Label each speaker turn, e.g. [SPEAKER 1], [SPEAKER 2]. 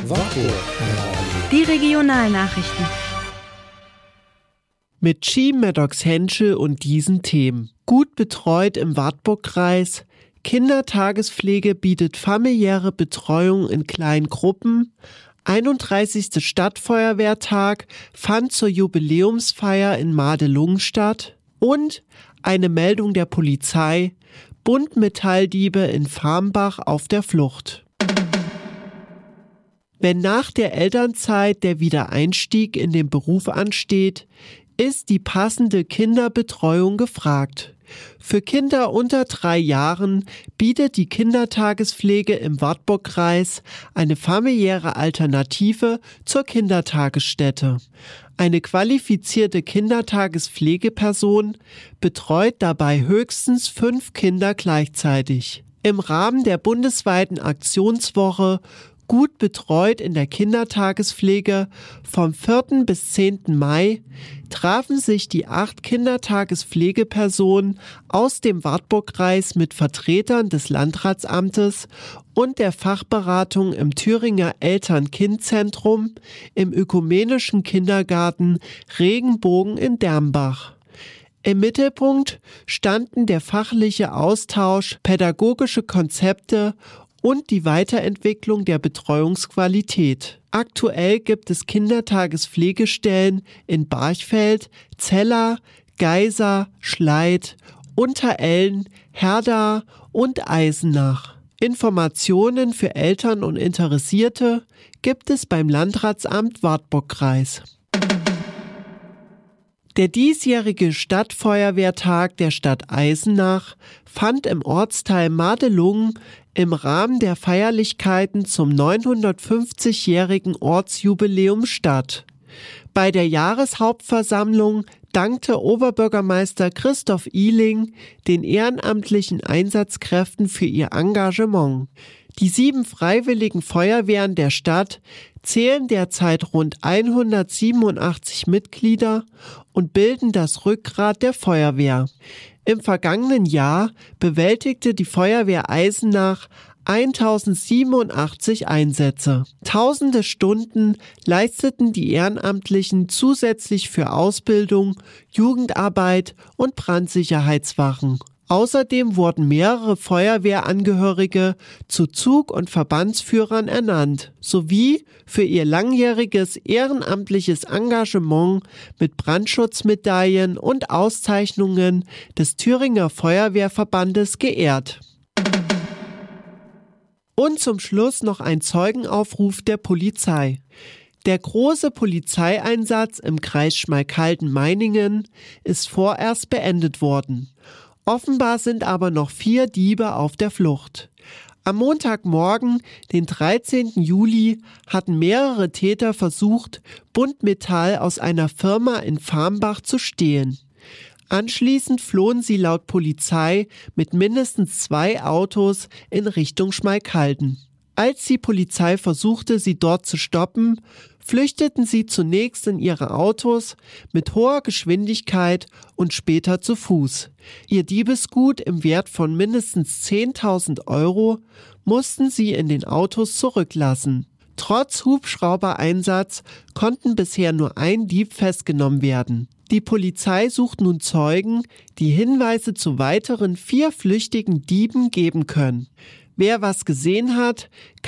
[SPEAKER 1] Die Regionalnachrichten.
[SPEAKER 2] Mit Chi Maddox-Henschel und diesen Themen. Gut betreut im Wartburgkreis. Kindertagespflege bietet familiäre Betreuung in kleinen Gruppen. 31. Stadtfeuerwehrtag fand zur Jubiläumsfeier in Madelungen statt. Und eine Meldung der Polizei. Buntmetalldiebe in Farmbach auf der Flucht. Wenn nach der Elternzeit der Wiedereinstieg in den Beruf ansteht, ist die passende Kinderbetreuung gefragt. Für Kinder unter 3 Jahren bietet die Kindertagespflege im Wartburgkreis eine familiäre Alternative zur Kindertagesstätte. Eine qualifizierte Kindertagespflegeperson betreut dabei höchstens 5 Kinder gleichzeitig. Im Rahmen der bundesweiten Aktionswoche Gut betreut in der Kindertagespflege vom 4. bis 10. Mai trafen sich die 8 Kindertagespflegepersonen aus dem Wartburgkreis mit Vertretern des Landratsamtes und der Fachberatung im Thüringer Eltern-Kind-Zentrum im ökumenischen Kindergarten Regenbogen in Dermbach. Im Mittelpunkt standen der fachliche Austausch, pädagogische Konzepte und die Weiterentwicklung der Betreuungsqualität. Aktuell gibt es Kindertagespflegestellen in Barchfeld, Zella, Geisa, Schleid, Unterellen, Herda und Eisenach. Informationen für Eltern und Interessierte gibt es beim Landratsamt Wartburgkreis. Der diesjährige Stadtfeuerwehrtag der Stadt Eisenach fand im Ortsteil Madelungen im Rahmen der Feierlichkeiten zum 950-jährigen Ortsjubiläum statt. Bei der Jahreshauptversammlung dankte Oberbürgermeister Christoph Ihling den ehrenamtlichen Einsatzkräften für ihr Engagement. Die 7 freiwilligen Feuerwehren der Stadt zählen derzeit rund 187 Mitglieder und bilden das Rückgrat der Feuerwehr. Im vergangenen Jahr bewältigte die Feuerwehr Eisenach 1087 Einsätze. Tausende Stunden leisteten die Ehrenamtlichen zusätzlich für Ausbildung, Jugendarbeit und Brandsicherheitswachen. Außerdem wurden mehrere Feuerwehrangehörige zu Zug- und Verbandsführern ernannt, sowie für ihr langjähriges ehrenamtliches Engagement mit Brandschutzmedaillen und Auszeichnungen des Thüringer Feuerwehrverbandes geehrt. Und zum Schluss noch ein Zeugenaufruf der Polizei. Der große Polizeieinsatz im Kreis Schmalkalden-Meiningen ist vorerst beendet worden. Offenbar sind aber noch 4 Diebe auf der Flucht. Am Montagmorgen, den 13. Juli, hatten mehrere Täter versucht, Buntmetall aus einer Firma in Farmbach zu stehlen. Anschließend flohen sie laut Polizei mit mindestens 2 Autos in Richtung Schmalkalden. Als die Polizei versuchte, sie dort zu stoppen, flüchteten sie zunächst in ihre Autos mit hoher Geschwindigkeit und später zu Fuß. Ihr Diebesgut im Wert von mindestens 10.000 € mussten sie in den Autos zurücklassen. Trotz Hubschraubereinsatz konnten bisher nur 1 Dieb festgenommen werden. Die Polizei sucht nun Zeugen, die Hinweise zu weiteren 4 flüchtigen Dieben geben können. Wer was gesehen hat,